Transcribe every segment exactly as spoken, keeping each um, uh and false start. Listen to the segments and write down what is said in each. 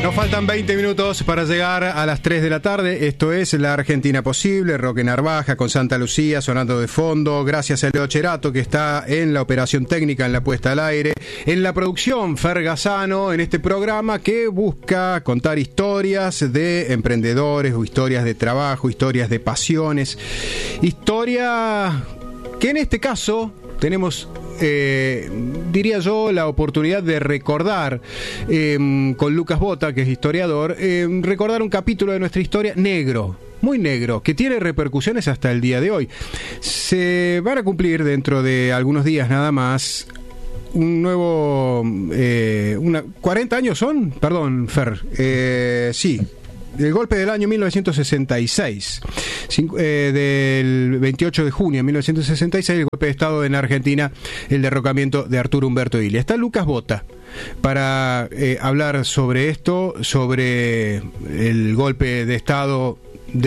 Nos faltan veinte minutos para llegar a las tres de la tarde. Esto es La Argentina Posible, Roque Narvaja con Santa Lucía sonando de fondo. Gracias a Leo Cherato, que está en la operación técnica, en la puesta al aire. En la producción, Fer Gazzano, en este programa que busca contar historias de emprendedores o historias de trabajo, historias de pasiones. Historia que en este caso tenemos... Eh, diría yo, la oportunidad de recordar eh, con Lucas Bota, que es historiador, eh, recordar un capítulo de nuestra historia negro, muy negro, que tiene repercusiones hasta el día de hoy. Se van a cumplir dentro de algunos días nada más un nuevo eh, una, cuarenta años son, perdón Fer, eh, sí, el golpe del año mil novecientos sesenta y seis, cinco, eh, del veintiocho de junio de mil novecientos sesenta y seis, el golpe de Estado en Argentina, el derrocamiento de Arturo Umberto Illia. Está Lucas Bota para eh, hablar sobre esto, sobre el golpe de Estado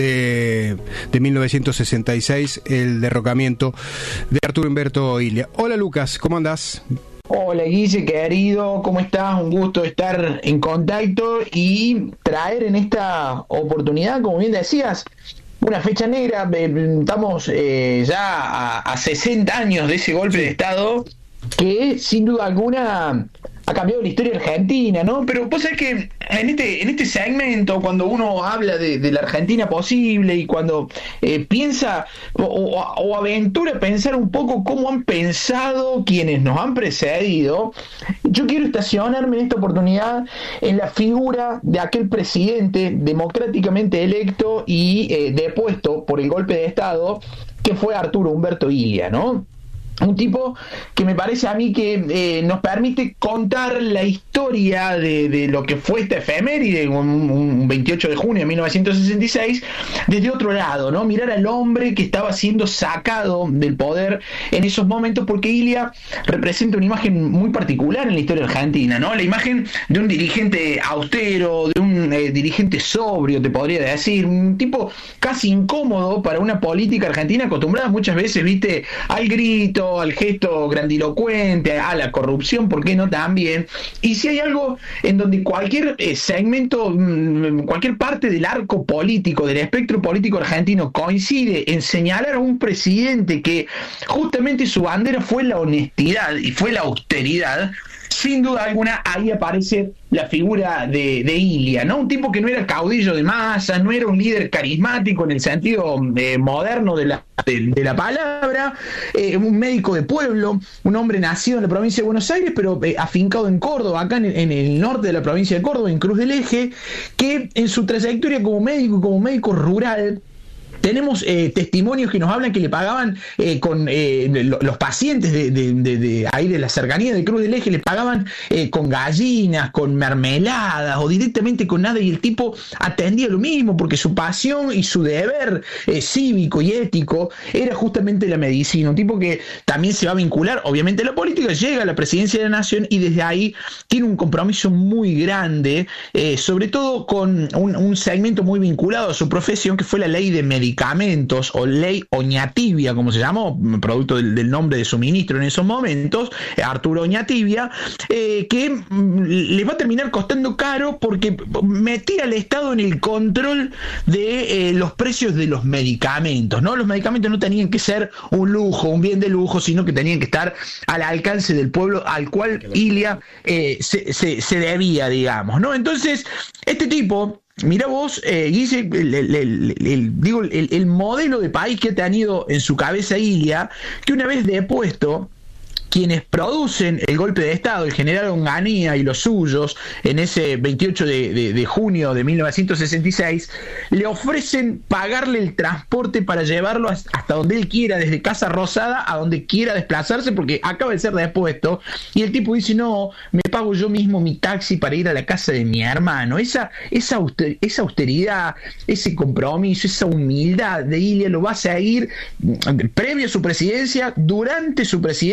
de, de mil novecientos sesenta y seis, el derrocamiento de Arturo Umberto Illia. Hola Lucas, ¿cómo andás? Hola Guille, querido, ¿cómo estás? Un gusto estar en contacto y traer en esta oportunidad, como bien decías, una fecha negra. Estamos eh, ya a, a sesenta años de ese golpe de Estado que sin duda alguna ha cambiado la historia argentina, ¿no? Pero vos sabés que en este, en este segmento, cuando uno habla de, de la Argentina posible y cuando eh, piensa o, o, o aventura pensar un poco cómo han pensado quienes nos han precedido, yo quiero estacionarme en esta oportunidad en la figura de aquel presidente democráticamente electo y eh, depuesto por el golpe de Estado, que fue Arturo Umberto Illia, ¿no? Un tipo que me parece a mí que eh, nos permite contar la historia de, de lo que fue esta efeméride, un, un veintiocho de junio de mil novecientos sesenta y seis, desde otro lado, ¿no? Mirar al hombre que estaba siendo sacado del poder en esos momentos, porque Illia representa una imagen muy particular en la historia argentina, ¿no? La imagen de un dirigente austero, de un eh, dirigente sobrio, te podría decir, un tipo casi incómodo para una política argentina acostumbrada muchas veces, viste, al grito, al gesto grandilocuente, a la corrupción, ¿por qué no también? Y si hay algo en donde cualquier eh, segmento, cualquier parte del arco político, del espectro político argentino coincide en señalar a un presidente que justamente su bandera fue la honestidad y fue la austeridad, sin duda alguna ahí aparece la figura de, de Illia, ¿no? Un tipo que no era caudillo de masas, no era un líder carismático en el sentido eh, moderno de la, de, de la palabra, eh, un médico de pueblo, un hombre nacido en la provincia de Buenos Aires, pero eh, afincado en Córdoba, acá en, en el norte de la provincia de Córdoba, en Cruz del Eje, que en su trayectoria como médico y como médico rural, tenemos eh, testimonios que nos hablan que le pagaban eh, con eh, lo, los pacientes de, de, de, de ahí de la cercanía de Cruz del Eje, le pagaban eh, con gallinas, con mermeladas o directamente con nada, y el tipo atendía lo mismo porque su pasión y su deber eh, cívico y ético era justamente la medicina. Un tipo que también se va a vincular obviamente a la política, llega a la presidencia de la nación y desde ahí tiene un compromiso muy grande, eh, sobre todo con un, un segmento muy vinculado a su profesión, que fue la ley de medicina medicamentos o ley Oñatibia, como se llamó, producto del, del nombre de su ministro en esos momentos, Arturo Oñatibia, eh, que mm, le va a terminar costando caro porque metía al Estado en el control de eh, los precios de los medicamentos, ¿no? Los medicamentos no tenían que ser un lujo, un bien de lujo, sino que tenían que estar al alcance del pueblo al cual Illia eh, se, se, se debía, digamos, ¿no? Entonces, este tipo... Mirá vos, eh, Guille, el, el, el, el, digo, el, el modelo de país que ha tenido en su cabeza Illia, que una vez depuesto, quienes producen el golpe de Estado, el general Onganía y los suyos, en ese veintiocho de, de, de junio de mil novecientos sesenta y seis, le ofrecen pagarle el transporte para llevarlo hasta donde él quiera, desde Casa Rosada a donde quiera desplazarse, porque acaba de ser depuesto, y el tipo dice, no, me pago yo mismo mi taxi para ir a la casa de mi hermano. Esa, esa, auster, esa austeridad, ese compromiso, esa humildad de Illia lo va a seguir previo a su presidencia, durante su presidencia,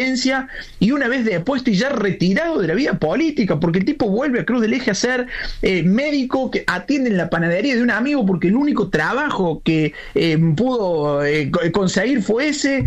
Argentina, y una vez depuesto y ya retirado de la vida política, porque el tipo vuelve a Cruz del Eje a ser eh, médico que atiende en la panadería de un amigo, porque el único trabajo que eh, pudo eh, conseguir fue ese.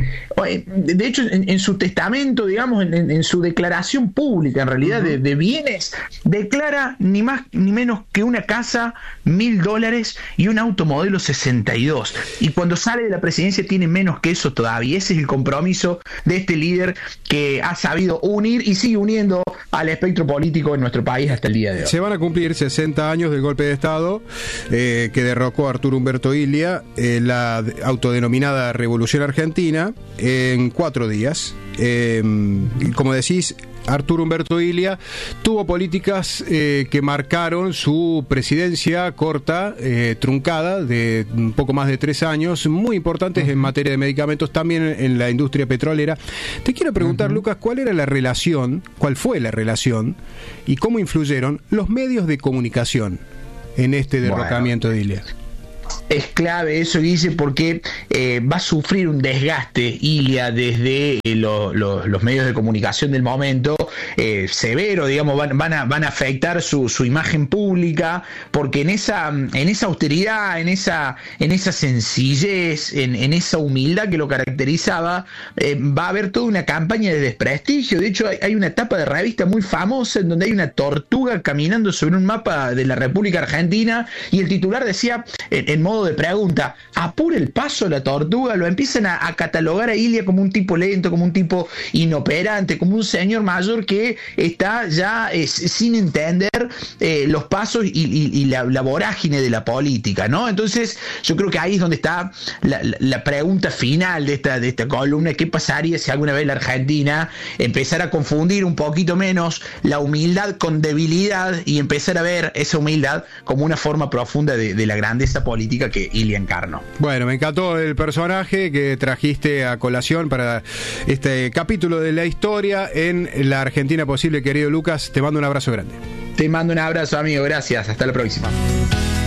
De hecho, en, en su testamento, digamos, en, en, en su declaración pública, en realidad, uh-huh. de, de bienes, declara ni más ni menos que una casa, mil dólares y un automodelo sesenta y dos. Y cuando sale de la presidencia tiene menos que eso todavía. Ese es el compromiso de este líder que ha sabido unir y sigue uniendo al espectro político en nuestro país hasta el día de hoy. Se van a cumplir sesenta años del golpe de Estado eh, que derrocó a Arturo Humberto Illia, eh, la autodenominada Revolución Argentina, en cuatro días. Eh, como decís, Arturo Humberto Illia tuvo políticas eh, que marcaron su presidencia corta, eh, truncada, de un poco más de tres años, muy importantes uh-huh. en materia de medicamentos, también en la industria petrolera. Te quiero preguntar, uh-huh. Lucas, ¿cuál era la relación, cuál fue la relación y cómo influyeron los medios de comunicación en este derrocamiento bueno. de Illia? Es clave eso, Guille, porque eh, va a sufrir un desgaste Illia desde eh, lo, lo, los medios de comunicación del momento, eh, severo, digamos, van, van, a, van a afectar su, su imagen pública, porque en esa, en esa austeridad, en esa, en esa sencillez, en, en esa humildad que lo caracterizaba, eh, va a haber toda una campaña de desprestigio. De hecho, hay, hay una etapa de revista muy famosa en donde hay una tortuga caminando sobre un mapa de la República Argentina y el titular decía, en, en modo de pregunta, apura el paso la tortuga. Lo empiezan a, a catalogar a Illia como un tipo lento, como un tipo inoperante, como un señor mayor que está ya eh, sin entender eh, los pasos y, y, y la, la vorágine de la política, ¿no? Entonces yo creo que ahí es donde está la, la, la pregunta final de esta, de esta columna: ¿qué pasaría si alguna vez la Argentina empezara a confundir un poquito menos la humildad con debilidad y empezar a ver esa humildad como una forma profunda de, de la grandeza política que Illia encarnó? Bueno, me encantó el personaje que trajiste a colación para este capítulo de la historia en La Argentina Posible, querido Lucas. Te mando un abrazo grande. Te mando un abrazo, amigo. Gracias. Hasta la próxima.